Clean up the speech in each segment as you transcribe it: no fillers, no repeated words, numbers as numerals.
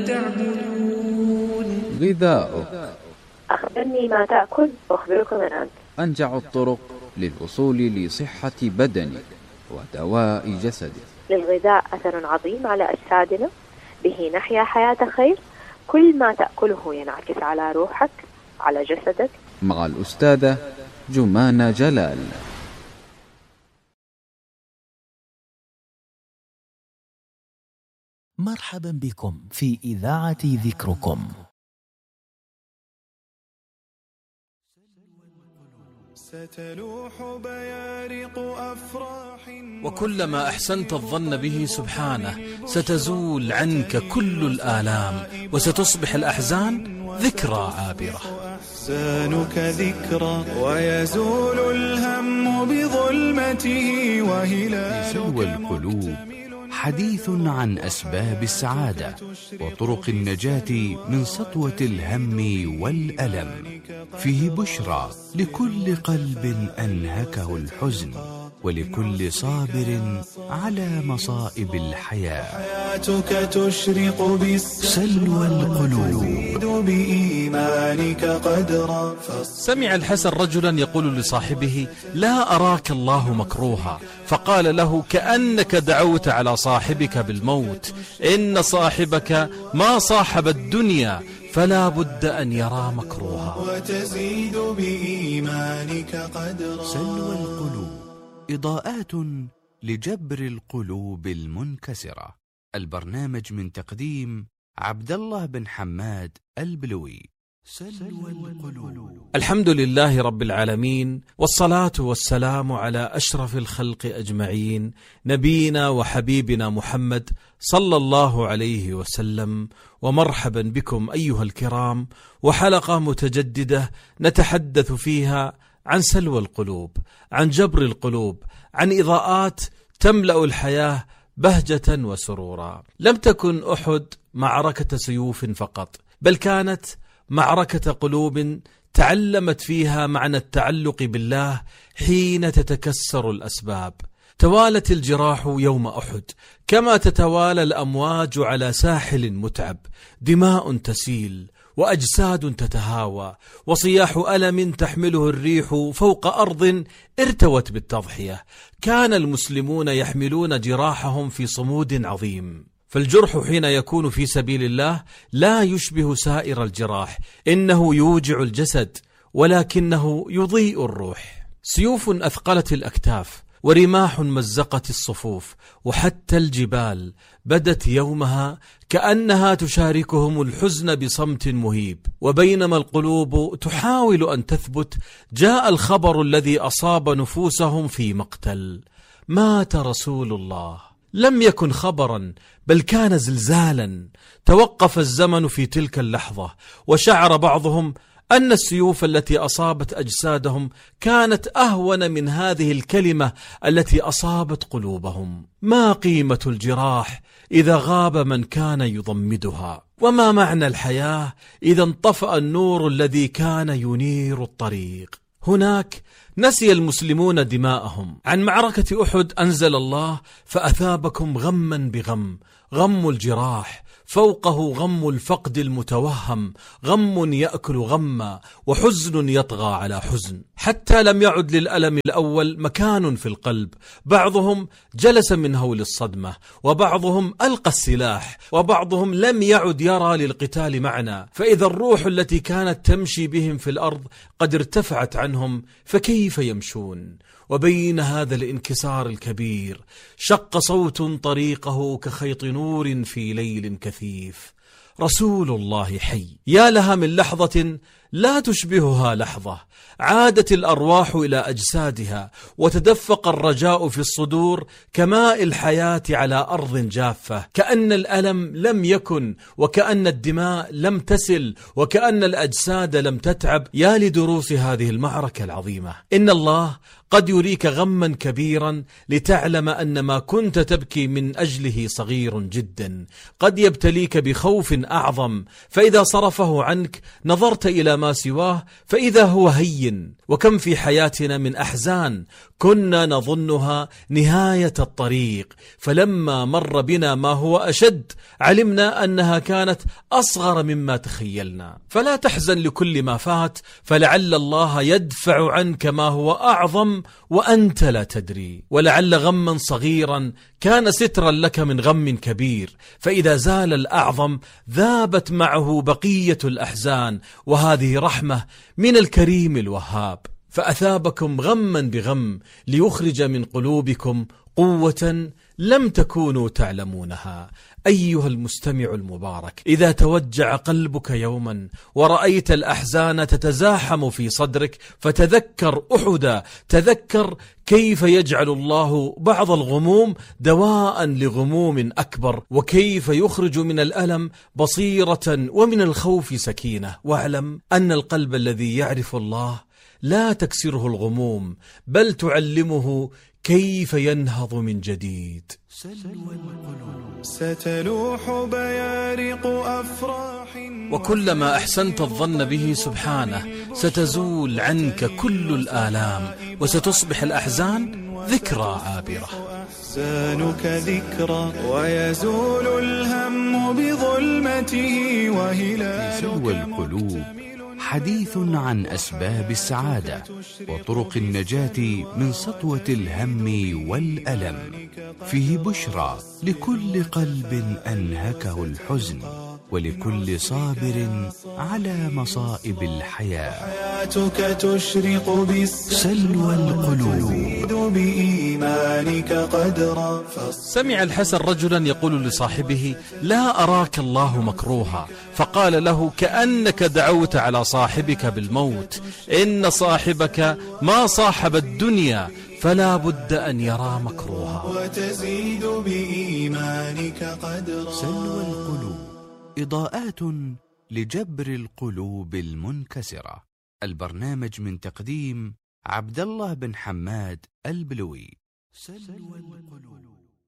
تعبدون. غذاؤك. أخبرني ما تأكل وأخبرك من أنت. أنجع الطرق للوصول لصحة بدنك ودواء جسدك. للغذاء أثر عظيم على أجسادنا، به نحيا حياة خير. كل ما تأكله ينعكس على روحك، على جسدك. مع الأستاذة جمانة جلال. مرحبا بكم في إذاعة ذكركم. ستلوح بيارق أفراح، وكلما أحسنت الظن به سبحانه ستزول عنك كل الآلام، وستصبح الأحزان ذكرى عابرة. أحزانك ذكرى ويزول الهم بظلمته وهلالك. سلوى القلوب، حديث عن أسباب السعادة وطرق النجاة من سطوة الهم والألم. فيه بشرى لكل قلب أنهكه الحزن، ولكل صابر على مصائب الحياة. حياتك تشرق سلوى القلوب بإيمانك قدرا. سمع الحسن رجلا يقول لصاحبه: لا أراك الله مكروها. فقال له: كأنك دعوت على صاحبك بالموت. إن صاحبك ما صاحب الدنيا، فلا بد أن يرى مكروها. وتزيد بإيمانك قدرا. سلوى القلوب، إضاءات لجبر القلوب المنكسرة. البرنامج من تقديم عبد الله بن حماد البلوي. سلوى القلوب. الحمد لله رب العالمين، والصلاة والسلام على أشرف الخلق أجمعين، نبينا وحبيبنا محمد صلى الله عليه وسلم. ومرحبا بكم أيها الكرام، وحلقة متجددة نتحدث فيها عن سلوى القلوب، عن جبر القلوب، عن إضاءات تملأ الحياة بهجة وسرورا. لم تكن أحد معركة سيوف فقط، بل كانت معركة قلوب تعلمت فيها معنى التعلق بالله حين تتكسر الأسباب. توالت الجراح يوم أحد كما تتوالى الأمواج على ساحل متعب، دماء تسيل وأجساد تتهاوى، وصياح ألم تحمله الريح فوق أرض ارتوت بالتضحية. كان المسلمون يحملون جراحهم في صمود عظيم، فالجرح حين يكون في سبيل الله لا يشبه سائر الجراح، إنه يوجع الجسد ولكنه يضيء الروح. سيوف أثقلت الأكتاف، ورماح مزقت الصفوف، وحتى الجبال بدت يومها كأنها تشاركهم الحزن بصمت مهيب. وبينما القلوب تحاول أن تثبت، جاء الخبر الذي أصاب نفوسهم في مقتل: مات رسول الله. لم يكن خبرا، بل كان زلزالا. توقف الزمن في تلك اللحظة، وشعر بعضهم أن السيوف التي أصابت أجسادهم كانت أهون من هذه الكلمة التي أصابت قلوبهم. ما قيمة الجراح إذا غاب من كان يضمدها؟ وما معنى الحياة إذا انطفأ النور الذي كان ينير الطريق؟ هناك نسي المسلمون دماءهم. عن معركة أحد أنزل الله: فأثابكم غما بغم. غم الجراح فوقه غم الفقد المتوهم، غم يأكل غما، وحزن يطغى على حزن، حتى لم يعد للألم الأول مكان في القلب. بعضهم جلس من هول الصدمة، وبعضهم ألقى السلاح، وبعضهم لم يعد يرى للقتال معنى. فإذا الروح التي كانت تمشي بهم في الأرض قد ارتفعت عنهم، فكيف يمشون؟ وبين هذا الانكسار الكبير شق صوت طريقه كخيط نور في ليل كثيف: رسول الله حي. يا لها من لحظة لا تشبهها لحظة. عادت الأرواح إلى أجسادها، وتدفق الرجاء في الصدور كماء الحياة على أرض جافة. كأن الألم لم يكن، وكأن الدماء لم تسل، وكأن الأجساد لم تتعب. يا لدروس هذه المعركة العظيمة. إن الله قد يريك غما كبيرا لتعلم أن ما كنت تبكي من أجله صغير جدا. قد يبتليك بخوف أعظم، فإذا صرفه عنك نظرت إلى ما سواه فإذا هو هين. وكم في حياتنا من أحزان كنا نظنها نهاية الطريق، فلما مر بنا ما هو أشد علمنا أنها كانت أصغر مما تخيلنا. فلا تحزن لكل ما فات، فلعل الله يدفع عنك ما هو أعظم وأنت لا تدري، ولعل غما صغيرا كان سترا لك من غم كبير، فإذا زال الأعظم ذابت معه بقية الأحزان، وهذه رحمة من الكريم الوهاب. فأثابكم غما بغم ليخرج من قلوبكم قوة لم تكونوا تعلمونها. أيها المستمع المبارك، إذا توجع قلبك يوما ورأيت الأحزان تتزاحم في صدرك فتذكر أحدا، تذكر كيف يجعل الله بعض الغموم دواء لغموم أكبر، وكيف يخرج من الألم بصيرة ومن الخوف سكينة. واعلم أن القلب الذي يعرف الله لا تكسره الغموم، بل تعلمه كيف ينهض من جديد. ستلوح بيارق أفراح، وكلما أحسنت الظن به سبحانه ستزول عنك كل الآلام، وستصبح الأحزان ذكرى عابرة. أحزانك ذكرى ويزول الهم بظلمته، وهلالك سلوى القلوب حديث عن أسباب السعادة وطرق النجاة من سطوة الهم والألم، فيه بشرى لكل قلب أنهكه الحزن، ولكل صابر على مصائب الحياة. حياتك تشرق سلوى القلوب. بإيمانك قدرا. سمع الحسن رجلا يقول لصاحبه: لا أراك الله مكروها، فقال له: كأنك دعوت على صاحبك بالموت، إن صاحبك ما صاحب الدنيا، فلا بد أن يرى مكروها. وتزيد بإيمانك قدرا. سلوى القلوب، إضاءات لجبر القلوب المنكسرة. البرنامج من تقديم عبد الله بن حماد البلوي. سلوى القلوب.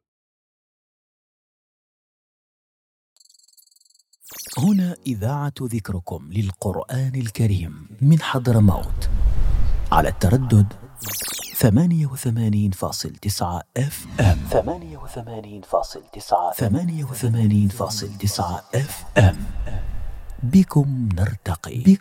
هنا إذاعة ذكركم للقرآن الكريم من حضرموت على التردد 88.9 FM. 88.9 FM. بكم نرتقي.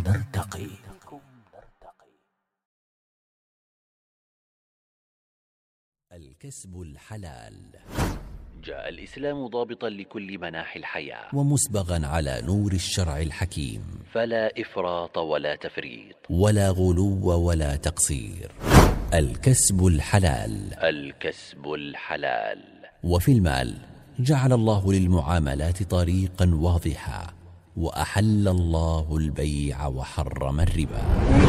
الكسب الحلال. جاء الإسلام ضابطا لكل مناحي الحياة، ومسبغا على نور الشرع الحكيم، فلا إفراط ولا تفريط، ولا غلو ولا تقصير. الكسب الحلال. الكسب الحلال. وفي المال جعل الله للمعاملات طريقا واضحا، وأحل الله البيع وحرم الربا.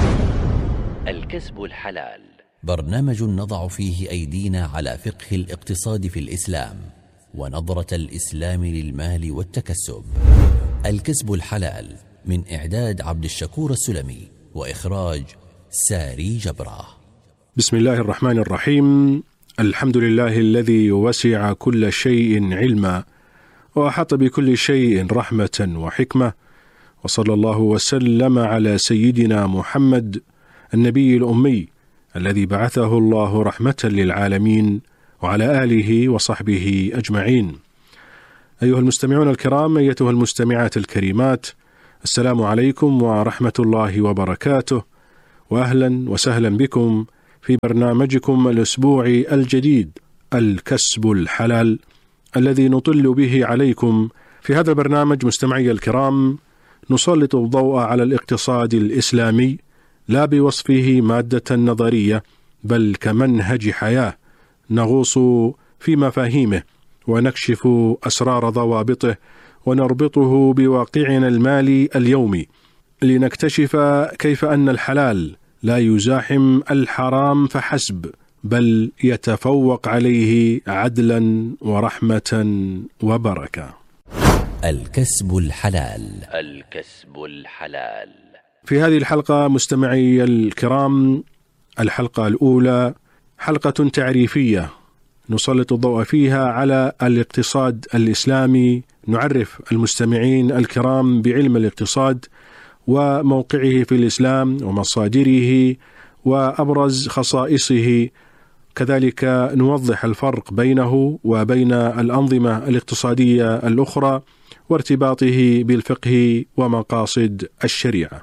الكسب الحلال برنامج نضع فيه أيدينا على فقه الاقتصاد في الإسلام، ونظرة الإسلام للمال والتكسب. الكسب الحلال، من إعداد عبد الشكور السلمي، وإخراج ساري جبرة. بسم الله الرحمن الرحيم. الحمد لله الذي وسع كل شيء علما، وأحاط بكل شيء رحمة وحكمة، وصلى الله وسلم على سيدنا محمد النبي الأمي الذي بعثه الله رحمة للعالمين، وعلى آله وصحبه أجمعين. أيها المستمعون الكرام، أيتها المستمعات الكريمات، السلام عليكم ورحمة الله وبركاته، وأهلا وسهلا بكم في برنامجكم الأسبوعي الجديد الكسب الحلال، الذي نطل به عليكم. في هذا البرنامج مستمعي الكرام نسلط الضوء على الاقتصاد الإسلامي، لا بوصفه مادة نظرية، بل كمنهج حياة، نغوص في مفاهيمه ونكشف أسرار ضوابطه، ونربطه بواقعنا المالي اليومي، لنكتشف كيف أن الحلال لا يزاحم الحرام فحسب، بل يتفوق عليه عدلا ورحمة وبركة. الكسب الحلال. الكسب الحلال. في هذه الحلقة مستمعي الكرام، الحلقة الأولى حلقة تعريفية نسلط الضوء فيها على الاقتصاد الإسلامي، نعرف المستمعين الكرام بعلم الاقتصاد وموقعه في الإسلام ومصادره وأبرز خصائصه، كذلك نوضح الفرق بينه وبين الأنظمة الاقتصادية الأخرى وارتباطه بالفقه ومقاصد الشريعة.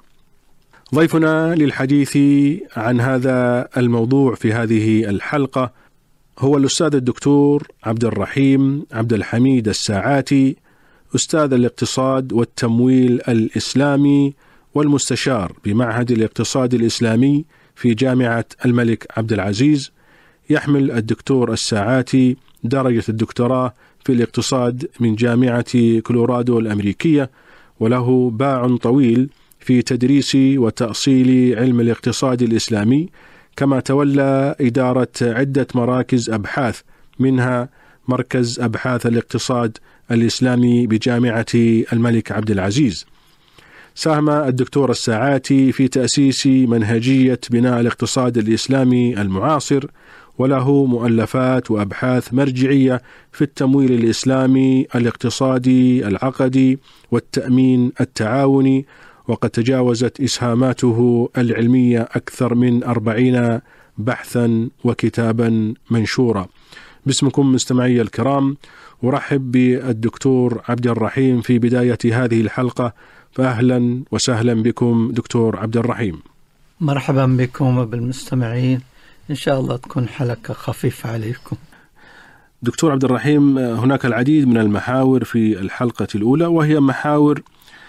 ضيفنا للحديث عن هذا الموضوع في هذه الحلقة هو الأستاذ الدكتور عبد الرحيم عبد الحميد الساعاتي، أستاذ الاقتصاد والتمويل الإسلامي والمستشار بمعهد الاقتصاد الإسلامي في جامعة الملك عبد العزيز. يحمل الدكتور الساعاتي درجة الدكتوراه في الاقتصاد من جامعة كولورادو الأمريكية، وله باع طويل في تدريس وتأصيل علم الاقتصاد الإسلامي، كما تولى إدارة عدة مراكز أبحاث، منها مركز أبحاث الاقتصاد الإسلامي بجامعة الملك عبد العزيز. ساهم الدكتور الساعاتي في تأسيس منهجية بناء الاقتصاد الإسلامي المعاصر، وله مؤلفات وأبحاث مرجعية في التمويل الإسلامي الاقتصادي العقدي والتأمين التعاوني، وقد تجاوزت إسهاماته العلمية أكثر من 40 بحثا وكتابا منشورا. باسمكم مستمعي الكرام، أرحب بالدكتور عبد الرحيم في بداية هذه الحلقة، فأهلا وسهلا بكم دكتور عبد الرحيم. مرحبا بكم وبالمستمعين، إن شاء الله تكون حلقة خفيفة عليكم. دكتور عبد الرحيم، هناك العديد من المحاور في الحلقة الأولى، وهي محاور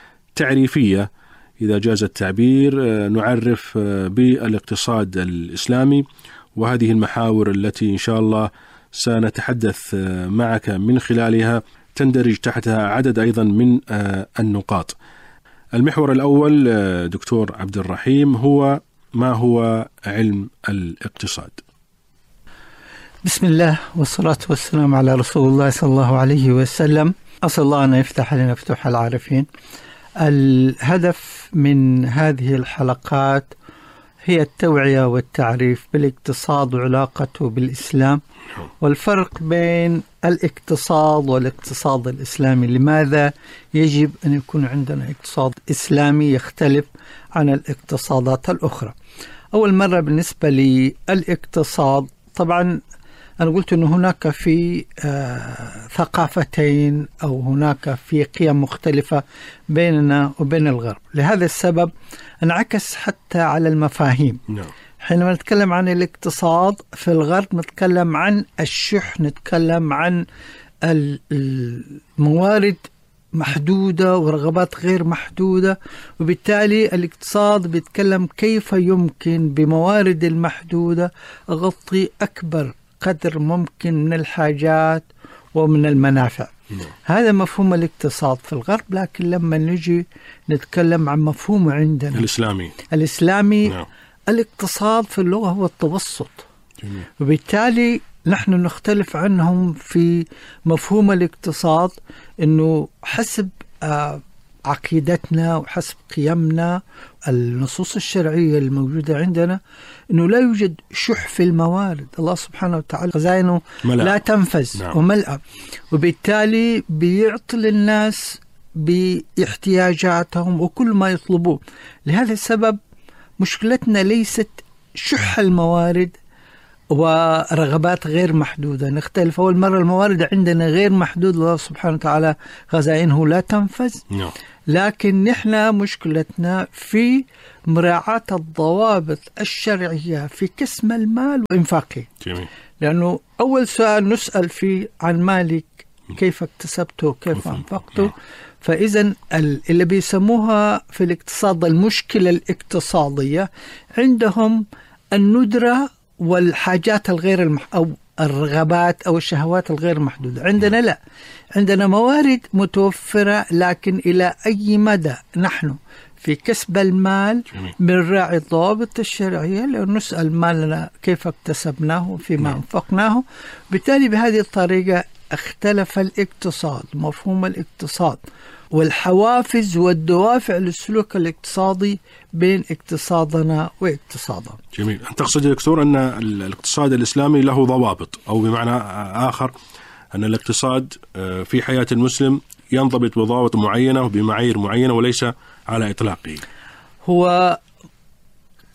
تعريفية إذا جاز التعبير، نعرف بالاقتصاد الإسلامي، وهذه المحاور التي إن شاء الله سنتحدث معك من خلالها تندرج تحتها عدد أيضا من النقاط. المحور الأول دكتور عبد الرحيم هو: ما هو علم الاقتصاد؟ بسم الله والصلاة والسلام على رسول الله صلى الله عليه وسلم. أسأل الله أن يفتح لنا فتوح العارفين. الهدف من هذه الحلقات هي التوعية والتعريف بالاقتصاد وعلاقته بالإسلام، والفرق بين الاقتصاد والاقتصاد الإسلامي. لماذا يجب أن يكون عندنا اقتصاد إسلامي يختلف عن الاقتصادات الأخرى؟ أول مرة بالنسبة للاقتصاد، طبعا أنا قلت أن هناك في ثقافتين أو هناك في قيم مختلفة بيننا وبين الغرب. لهذا السبب انعكس حتى على المفاهيم. حينما نتكلم عن الاقتصاد في الغرب نتكلم عن الشح، نتكلم عن الموارد محدودة ورغبات غير محدودة، وبالتالي الاقتصاد بيتكلم كيف يمكن بموارد المحدودة أغطي أكبر قدر ممكن من الحاجات ومن المنافع. هذا مفهوم الاقتصاد في الغرب. لكن لما نجي نتكلم عن مفهوم عندنا الإسلامي الاقتصاد في اللغة هو التوسط. وبالتالي نحن نختلف عنهم في مفهوم الاقتصاد، أنه حسب عقيدتنا وحسب قيمنا النصوص الشرعية الموجودة عندنا أنه لا يوجد شح في الموارد. الله سبحانه وتعالى خزائنه لا تنفذ وملأ، وبالتالي بيعطي للناس باحتياجاتهم وكل ما يطلبوه. لهذا السبب مشكلتنا ليست شح الموارد ورغبات غير محدودة. نختلف. أول مرة الموارد عندنا غير محدود، الله سبحانه وتعالى خزائنه لا تنفذ. لكن نحن مشكلتنا في مراعاة الضوابط الشرعية في قسم المال وإنفاقه. لأنه أول سؤال نسأل فيه عن مالك كيف اكتسبته كيف أنفقته. فإذا اللي بيسموها في الاقتصاد المشكلة الاقتصادية عندهم الندرة والحاجات الغير أو الرغبات أو الشهوات الغير محدودة. عندنا لا، عندنا موارد متوفرة، لكن إلى أي مدى نحن في كسب المال بنراعي الضوابط الشرعية، لأن نسأل مالنا كيف اكتسبناه وفيما أنفقناه. بالتالي بهذه الطريقة اختلف الاقتصاد، مفهوم الاقتصاد والحوافز والدوافع للسلوك الاقتصادي بين اقتصادنا واقتصادهم. جميل. أنت تقصد يا دكتور أن الاقتصاد الإسلامي له ضوابط، أو بمعنى آخر أن الاقتصاد في حياة المسلم ينضبط بضوابط معينة وبمعايير معينة وليس على إطلاقه. هو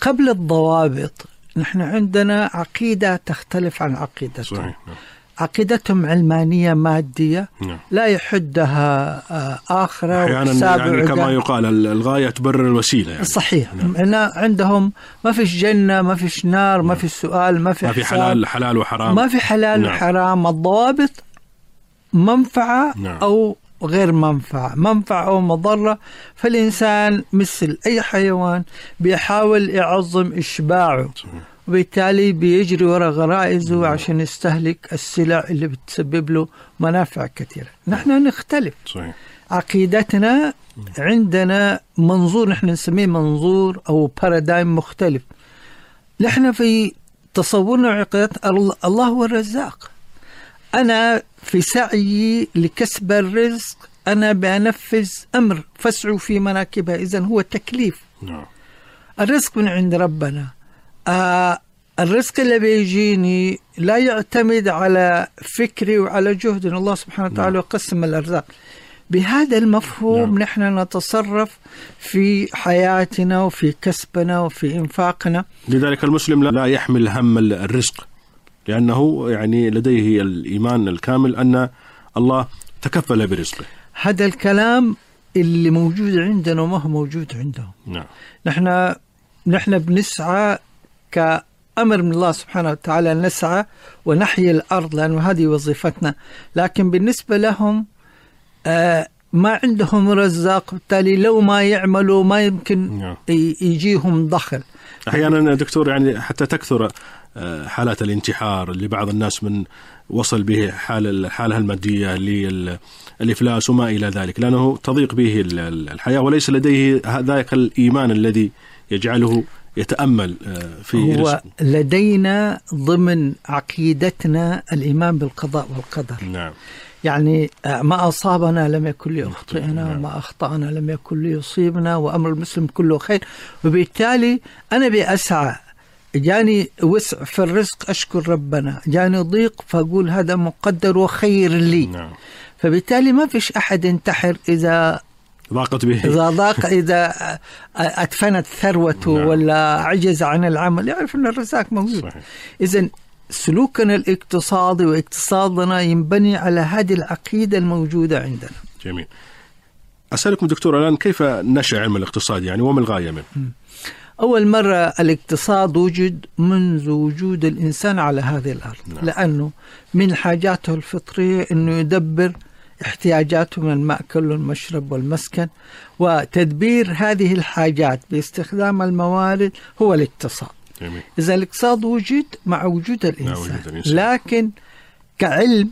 قبل الضوابط نحن عندنا عقيدة تختلف عن عقيدتهم. صحيح. عقيدتهم علمانية مادية لا يحدها آخرة أحيانا يعني كما يقال الغاية تبرر الوسيلة يعني. صحيح. عندهم ما فيش جنة، ما فيش نار، ما في سؤال، ما في حلال وحرام، ما في حلال وحرام. الضوابط منفعة أو غير منفعة أو مضرة. فالإنسان مثل أي حيوان بيحاول يعظم إشباعه، وبالتالي بيجري وراء غرائزه عشان يستهلك السلع اللي بتسبب له منافع كثيرة. نحن نختلف. صحيح. عقيدتنا عندنا منظور نحن نسميه منظور أو بارادايم مختلف. نحن في تصورنا وعقيدتنا الله هو الرزاق. أنا في سعيي لكسب الرزق أنا بنفذ أمر فاسعوا في مناكبها. إذن هو تكليف. الرزق من عند ربنا. الرزق اللي بيجيني لا يعتمد على فكري وعلى جهد. الله سبحانه وتعالى يقسم الأرزاق. بهذا المفهوم نحن نتصرف في حياتنا وفي كسبنا وفي إنفاقنا. لذلك المسلم لا يحمل هم الرزق، لأنه يعني لديه الإيمان الكامل أن الله تكفل برزقه. هذا الكلام اللي موجود عندنا وما هو موجود عندهم. نحن بنسعى كأمر من الله سبحانه وتعالى، نسعى ونحيي الأرض لأنه هذه وظيفتنا. لكن بالنسبة لهم ما عندهم رزاق، بالتالي لو ما يعملوا ما يمكن يجيهم دخل. أحيانا دكتور يعني حتى تكثر حالات الانتحار اللي بعض الناس من وصل به حالها المادية للإفلاس وما إلى ذلك، لأنه تضيق به الحياة وليس لديه ذاك الإيمان الذي يجعله يتأمل في هو لدينا ضمن عقيدتنا الإيمان بالقضاء والقدر. يعني ما أصابنا لم يكن ليخطئنا، وما أخطأنا لم يكن ليصيبنا، وأمر المسلم كله خير. وبالتالي أنا بأسعى. جاني وسع في الرزق أشكر ربنا، جاني ضيق فأقول هذا مقدر وخير لي. فبالتالي ما فيش أحد ينتحر إذا ضاقت به، إذا أدفنت ثروته ولا عجز عن العمل، يعرف أن الرزاق موجود. إذن سلوكنا الاقتصادي واقتصادنا ينبني على هذه العقيدة الموجودة عندنا. جميل. أسألكم دكتور الآن كيف نشأ علم الاقتصاد يعني وما الغاية منه؟ أول مرة الاقتصاد وجد منذ وجود الإنسان على هذه الأرض. لأنه من حاجاته الفطرية أنه يدبر احتياجاته من المأكل والمشرب والمسكن، وتدبير هذه الحاجات باستخدام الموارد هو الاقتصاد. إذا الاقتصاد وجد مع وجود الإنسان. لكن كعلم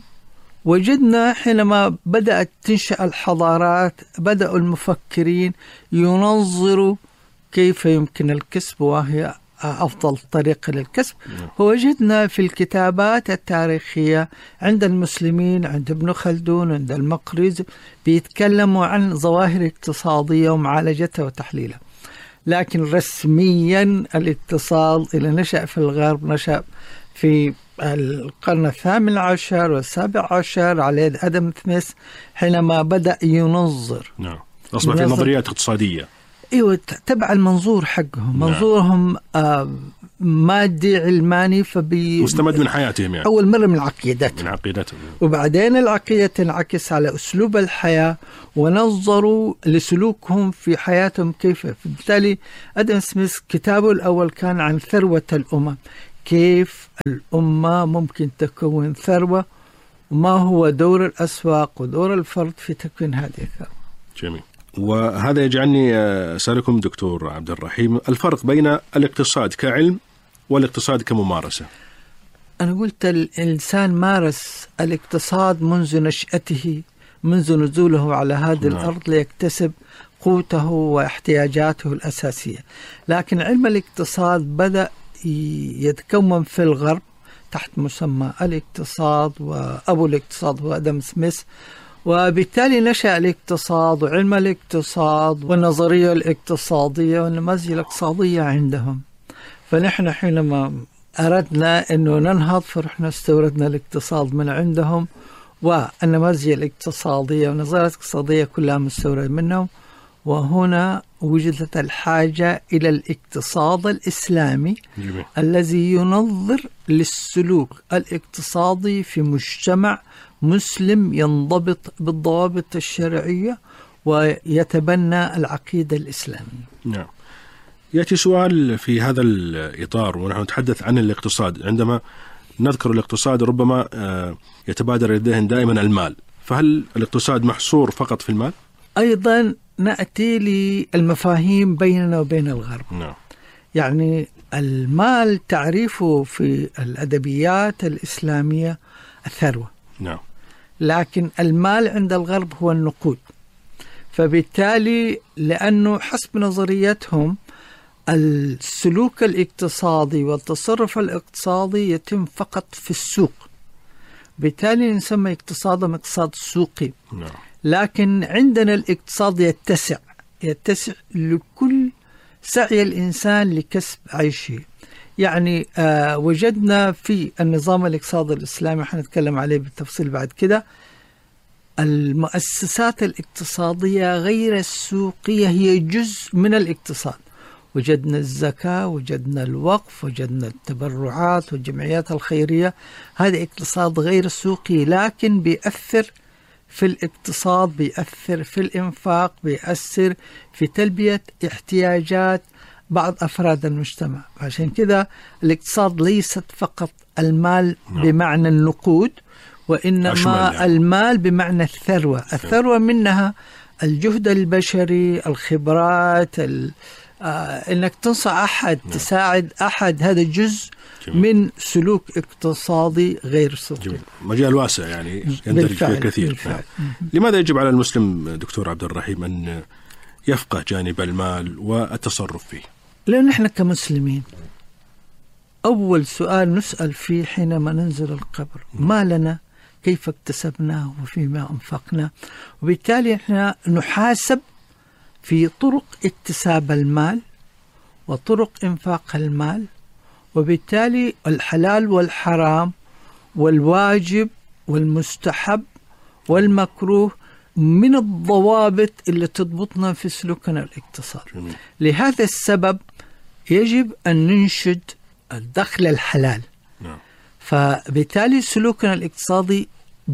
وجدنا حينما بدأت تنشأ الحضارات بدأوا المفكرين ينظروا كيف يمكن الكسب وهي أفضل طريقة للكسب. ووجدنا في الكتابات التاريخية عند المسلمين، عند ابن خلدون، عند المقريزي، بيتكلموا عن ظواهر اقتصادية ومعالجتها وتحليلها. لكن رسميا الاقتصاد اللي نشأ في الغرب نشأ في القرن 18 و17 على يد آدم سميث حينما بدأ ينظر. أصبح في نظريات اقتصادية. ايوه تبع المنظور حقهم. منظورهم مادي علماني، مستمد من حياتهم يعني. اول مره من عقيدتهم. وبعدين العقيده تنعكس على اسلوب الحياه، ونظروا لسلوكهم في حياتهم كيف. بالتالي ادم سميث كتابه الاول كان عن ثروه الامم، كيف الامه ممكن تكون ثروه، وما هو دور الاسواق ودور الفرد في تكوين هذه الثروه. جميل. وهذا يجعلني أسألكم دكتور عبد الرحيم الفرق بين الاقتصاد كعلم والاقتصاد كممارسة. أنا قلت الإنسان مارس الاقتصاد منذ نشأته، منذ نزوله على هذه الأرض ليكتسب قوته واحتياجاته الأساسية. لكن علم الاقتصاد بدأ يتكون في الغرب تحت مسمى الاقتصاد، وأبو الاقتصاد هو آدم سميث. وبالتالي نشأ الاقتصاد وعلم الاقتصاد والنظرية الاقتصادية والنماذج الاقتصادية عندهم. فنحن حينما أردنا أنه ننهض فرحنا استوردنا الاقتصاد من عندهم، والنماذج الاقتصادية والنظرية الاقتصادية كلها مستورد منهم، وهنا وجدت الحاجة إلى الاقتصاد الإسلامي الذي ينظر للسلوك الاقتصادي في مجتمع مسلم ينضبط بالضوابط الشرعية ويتبنى العقيدة الإسلامية. نعم. يأتي سؤال في هذا الإطار ونحن نتحدث عن الاقتصاد، عندما نذكر الاقتصاد ربما يتبادر لديهم دائما المال، فهل الاقتصاد محصور فقط في المال؟ أيضا نأتي للمفاهيم بيننا وبين الغرب. نعم. يعني المال تعريفه في الأدبيات الإسلامية الثروة. نعم. لكن المال عند الغرب هو النقود، فبالتالي لأنه حسب نظريتهم السلوك الاقتصادي والتصرف الاقتصادي يتم فقط في السوق، بالتالي نسمى اقتصادهم اقتصاد سوقي. نعم. لكن عندنا الاقتصاد يتسع لكل سعي الإنسان لكسب عيشه. يعني وجدنا في النظام الاقتصادي الإسلامي، حنتكلم عليه بالتفصيل بعد كده، المؤسسات الاقتصادية غير السوقية هي جزء من الاقتصاد. وجدنا الزكاة، وجدنا الوقف، وجدنا التبرعات والجمعيات الخيرية، هذا اقتصاد غير سوقي لكن بيأثر في الاقتصاد، بيأثر في الإنفاق، بيأثر في تلبية احتياجات بعض أفراد المجتمع. عشان كده الاقتصاد ليست فقط المال بمعنى النقود، وإنما يعني المال بمعنى الثروة. الثروة منها الجهد البشري، الخبرات، إنك تنصح أحد، تساعد أحد، هذا جزء من سلوك اقتصادي غير سوقي. مجال واسع يعني يندرج فيه كثير. لماذا يجب على المسلم دكتور عبد الرحيم أن يفقه جانب المال والتصرف فيه؟ لأن احنا كمسلمين أول سؤال نسأل فيه حينما ننزل القبر ما لنا، كيف اكتسبناه، وفيما أنفقنا. وبالتالي احنا نحاسب في طرق اكتساب المال وطرق إنفاق المال، وبالتالي الحلال والحرام والواجب والمستحب والمكروه من الضوابط اللي تضبطنا في سلوكنا الاقتصادي. لهذا السبب يجب أن ننشد الدخل الحلال. فبالتالي سلوكنا الاقتصادي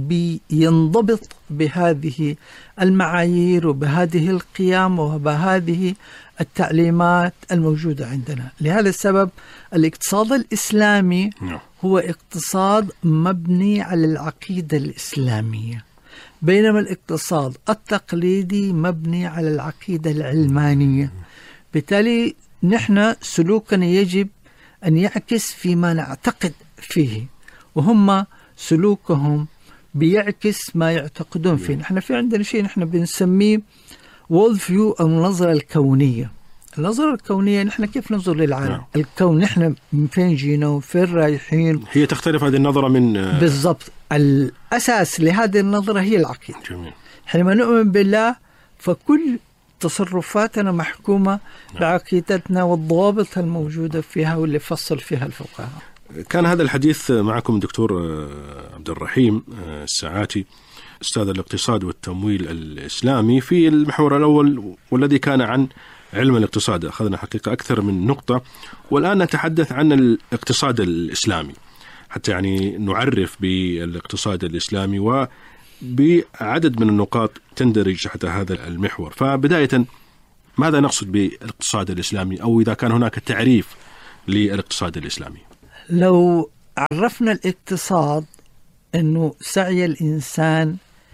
بينضبط بهذه المعايير وبهذه القيم وبهذه التعليمات الموجودة عندنا. لهذا السبب الاقتصاد الإسلامي هو اقتصاد مبني على العقيدة الإسلامية، بينما الاقتصاد التقليدي مبني على العقيدة العلمانية. بالتالي نحن سلوكنا يجب أن يعكس فيما نعتقد فيه، وهم سلوكهم بيعكس ما يعتقدون فيه. نحن في عندنا شيء نحن بنسميه world view أو النظرة الكونية. النظرة الكونية نحن كيف ننظر للعالم؟ الكون نحن من فين جينا وفين رايحين. هي تختلف هذه النظرة من بالضبط. الأساس لهذه النظرة هي العقيدة. جميل. حينما نؤمن بالله فكل تصرفاتنا محكومة بعقيدتنا والضوابط الموجودة فيها واللي فصل فيها الفقهاء. كان هذا الحديث معكم دكتور عبد الرحيم الساعاتي، أستاذ الاقتصاد والتمويل الإسلامي، في المحور الأول والذي كان عن علم الاقتصاد. أخذنا حقيقة أكثر من نقطة، والآن نتحدث عن الاقتصاد الإسلامي حتى يعني نعرف بالاقتصاد الإسلامي وبعدد من النقاط تندرج تحت هذا المحور. فبداية ماذا نقصد بالاقتصاد الإسلامي، أو إذا كان هناك تعريف للاقتصاد الإسلامي؟ لو عرفنا الاقتصاد أنه سعي الإنسان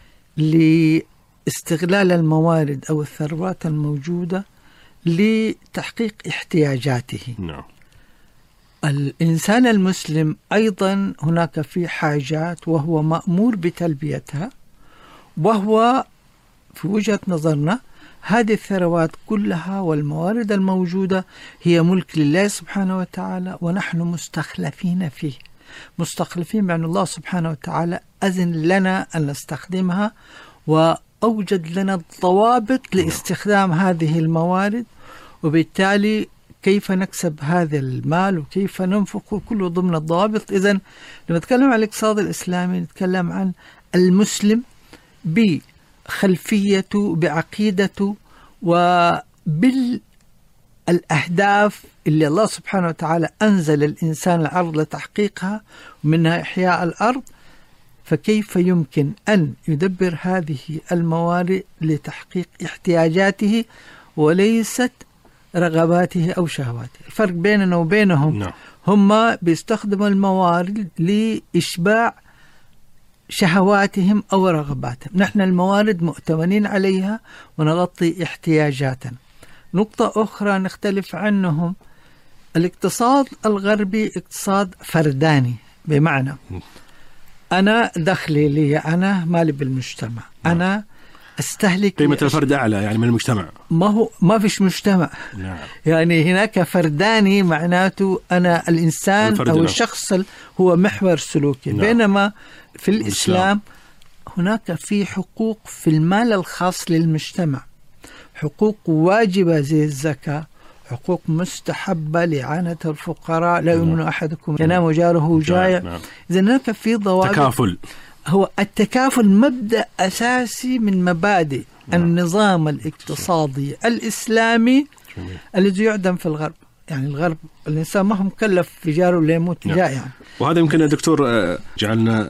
لاستغلال الموارد أو الثروات الموجودة لتحقيق احتياجاته. نعم. الإنسان المسلم أيضا هناك في حاجات وهو مأمور بتلبيتها، وهو في وجهة نظرنا هذه الثروات كلها والموارد الموجودة هي ملك لله سبحانه وتعالى، ونحن مستخلفين فيه. مستخلفين بأن الله سبحانه وتعالى أذن لنا أن نستخدمها وأوجد لنا الضوابط لاستخدام هذه الموارد، وبالتالي كيف نكسب هذا المال وكيف ننفقه كله ضمن الضوابط. إذن لما نتكلم عن الاقتصاد الإسلامي نتكلم عن المسلم بخلفيته بعقيدته وبالأهداف اللي الله سبحانه وتعالى أنزل الإنسان الأرض لتحقيقها، ومنها إحياء الأرض. فكيف يمكن أن يدبر هذه الموارد لتحقيق احتياجاته وليست رغباته أو شهواته؟ الفرق بيننا وبينهم هم بيستخدموا الموارد لإشباع شهواتهم أو رغباتهم، نحن الموارد مؤتمنين عليها ونغطي احتياجاتنا. نقطة أخرى نختلف عنهم، الاقتصاد الغربي اقتصاد فرداني، بمعنى أنا دخلي لي، أنا مالي بالمجتمع، أنا استهلك قيمة الفرد أعلى يعني من المجتمع. ما فيش مجتمع. يعني هناك فرداني معناته أنا الإنسان أو الشخص هو محور سلوكي. بينما في الإسلام هناك في حقوق في المال الخاص للمجتمع، حقوق واجبة زي الزكاة، حقوق مستحبة لإعانة الفقراء، لا يؤمن أحدكم ينام جاره جائع. إذا هناك في ضوابط تكافل. هو التكافل مبدأ أساسي من مبادئ النظام الاقتصادي الإسلامي الذي يعدم في الغرب. يعني الغرب الإنسان ما هو مكلف في جاره ليموت جائعا. وهذا يمكن يا دكتور جعلنا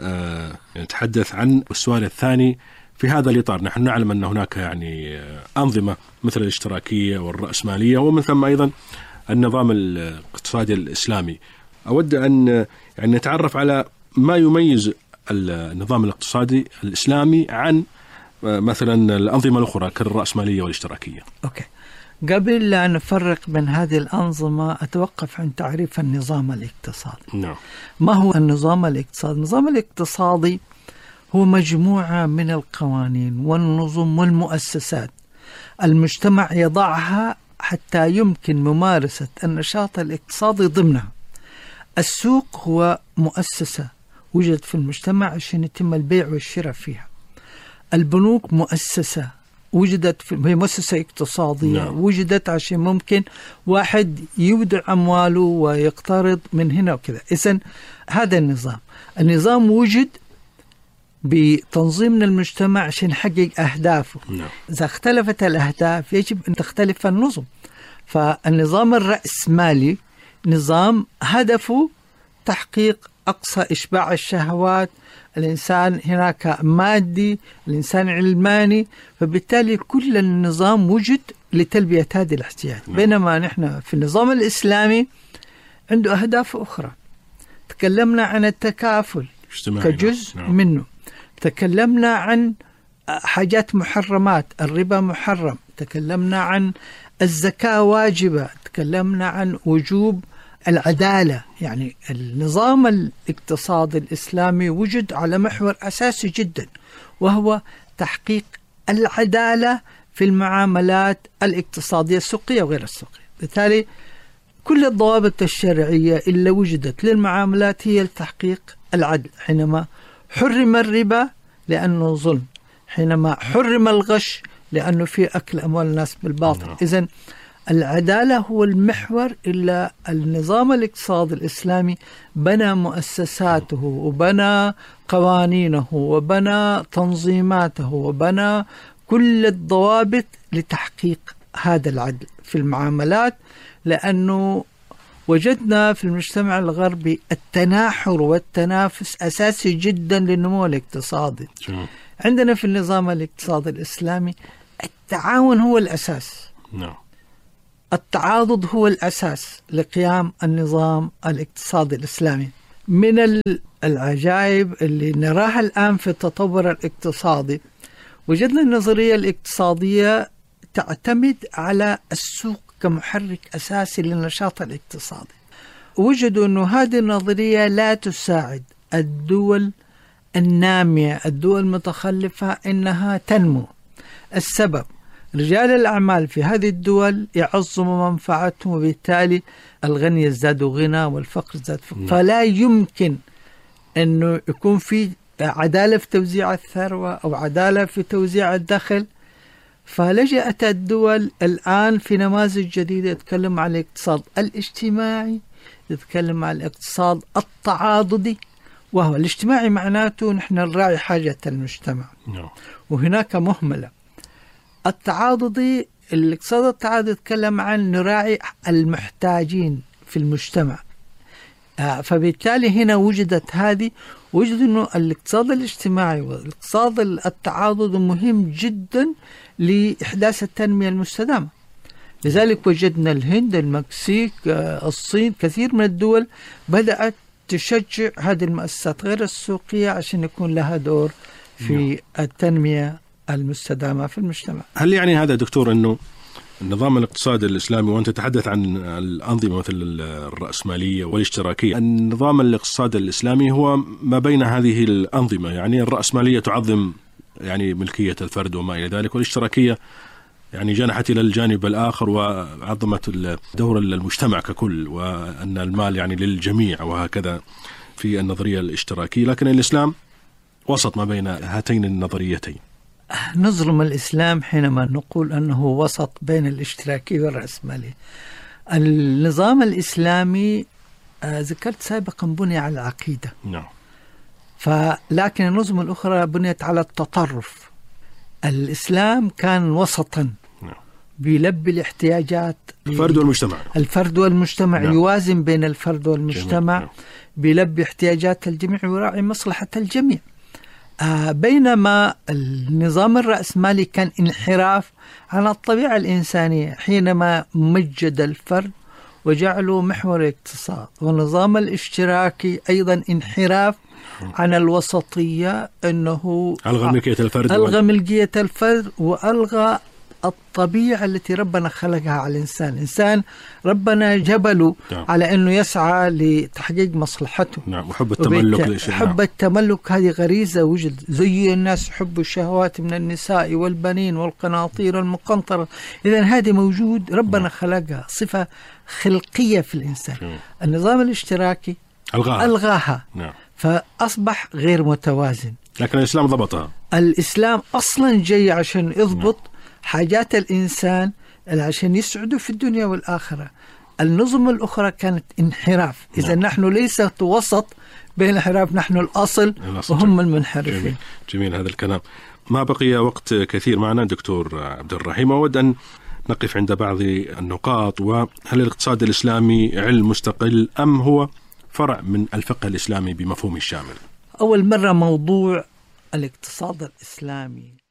نتحدث عن السؤال الثاني في هذا الإطار. نحن نعلم أن هناك يعني أنظمة مثل الاشتراكية والرأسمالية، ومن ثم أيضا النظام الاقتصادي الإسلامي. أود أن يعني نتعرف على ما يميز النظام الاقتصادي الإسلامي عن مثلا الأنظمة الأخرى كالرأسمالية والاشتراكية. أوكي. قبل أن نفرق بين هذه الأنظمة أتوقف عن تعريف النظام الاقتصادي. ما هو النظام الاقتصادي؟ النظام الاقتصادي هو مجموعة من القوانين والنظم والمؤسسات المجتمع يضعها حتى يمكن ممارسة النشاط الاقتصادي ضمنها. السوق هو مؤسسة وجد في المجتمع عشان يتم البيع والشراء فيها. البنوك مؤسسة وجدت هي مؤسسة اقتصادية وجدت عشان ممكن واحد يودع أمواله ويقترض من هنا وكذا. إذن هذا النظام وجد بتنظيم المجتمع عشان يحقق أهدافه. إذا اختلفت الأهداف يجب أن تختلف النظم. فالنظام الرأسمالي نظام هدفه تحقيق أقصى إشباع الشهوات، الإنسان هناك مادي، الإنسان علماني، فبالتالي كل النظام وجد لتلبية هذه الاحتياجات. بينما نحن في النظام الإسلامي عنده أهداف أخرى. تكلمنا عن التكافل كجزء منه، تكلمنا عن حاجات محرمات، الربا محرم، تكلمنا عن الزكاة واجبة، تكلمنا عن وجوب العدالة. يعني النظام الاقتصادي الإسلامي وجد على محور أساسي جدا، وهو تحقيق العدالة في المعاملات الاقتصادية السوقية وغير السوقية. بالتالي كل الضوابط الشرعية اللي وجدت للمعاملات هي لتحقيق العدل. حينما حرم الربا لأنه ظلم، حينما حرم الغش لأنه في أكل أموال الناس بالباطل. إذن العدالة هو المحور. إلا النظام الاقتصادي الإسلامي بنى مؤسساته وبنى قوانينه وبنى تنظيماته وبنى كل الضوابط لتحقيق هذا العدل في المعاملات، لأنه وجدنا في المجتمع الغربي التناحر والتنافس أساسي جدا للنمو الاقتصادي. عندنا في النظام الاقتصادي الإسلامي التعاون هو الأساس، التعاضد هو الأساس لقيام النظام الاقتصادي الإسلامي. من العجائب اللي نراها الآن في التطور الاقتصادي، وجدنا النظرية الاقتصادية تعتمد على السوق كمحرك أساسي للنشاط الاقتصادي. وجدوا أن هذه النظرية لا تساعد الدول النامية، الدول المتخلفة، إنها تنمو. السبب رجال الأعمال في هذه الدول يعظموا منفعتهم، وبالتالي الغني يزداد غنى والفقر يزداد فقر. فلا يمكن أنه يكون في عدالة في توزيع الثروة أو عدالة في توزيع الدخل. فلجأت الدول الآن في نماذج جديدة يتكلم عن الاقتصاد الاجتماعي، يتكلم عن الاقتصاد التعاضدي. وهو الاجتماعي معناته نحن نراعي حاجة المجتمع وهناك مهملة. التعاضدي الاقتصاد التعاضدي يتكلم عن نراعي المحتاجين في المجتمع. فبالتالي هنا وجدت هذه، وجد أنه الاقتصاد الاجتماعي والاقتصاد التعاضدي مهم جدا لإحداث التنمية المستدامة. لذلك وجدنا الهند، المكسيك، الصين، كثير من الدول بدأت تشجع هذه المؤسسات غير السوقية عشان يكون لها دور في التنمية المستدامة في المجتمع. هل يعني هذا دكتور أنه النظام الاقتصادي الإسلامي، وأنت تتحدث عن الأنظمة مثل الرأسمالية والاشتراكية، النظام الاقتصادي الإسلامي هو ما بين هذه الأنظمة، يعني الرأسمالية تعظم يعني ملكية الفرد وما إلى ذلك، والاشتراكية يعني جنحت إلى الجانب الآخر وعظمت دور المجتمع ككل، وأن المال يعني للجميع وهكذا في النظرية الاشتراكية. لكن الإسلام وسط ما بين هاتين النظريتين. نظلم الإسلام حينما نقول أنه وسط بين الاشتراكية والرأسمالية. النظام الإسلامي ذكرت سابقا بني على العقيدة، نعم، لكن النظم الأخرى بنيت على التطرف. الإسلام كان وسطا، بيلبي الاحتياجات الفرد والمجتمع، نعم. يوازن بين الفرد والمجتمع، نعم. بيلبي احتياجات الجميع ويراعي مصلحة الجميع. بينما النظام الرأسمالي كان انحراف عن الطبيعة الإنسانية حينما مجد الفرد وجعله محور الاقتصاد. والنظام الاشتراكي أيضا انحراف عن الوسطية، أنه ألغى ملكية الفرد وألغى الطبيعة التي ربنا خلقها على الإنسان. الإنسان ربنا جبله على أنه يسعى لتحقيق مصلحته. نعم، وحب التملك. حب التملك هذه غريزة وجد، زي الناس حب الشهوات من النساء والبنين والقناطير المقنطرة. إذن هذه موجود، ربنا خلقها صفة خلقية في الإنسان. النظام الاشتراكي ألغاها. فأصبح غير متوازن. لكن الإسلام ضبطها. الإسلام أصلا جاي عشان يضبط حاجات الإنسان عشان يسعدوا في الدنيا والآخرة. النظم الأخرى كانت انحراف. إذا نحن ليست وسط بين الانحراف، نحن الأصل وهم المنحرفين. جميل هذا الكلام. ما بقي وقت كثير معنا دكتور عبد الرحيم، أود أن نقف عند بعض النقاط. وهل الاقتصاد الإسلامي علم مستقل أم هو فرع من الفقه الإسلامي بمفهوم الشامل؟ أول مرة موضوع الاقتصاد الإسلامي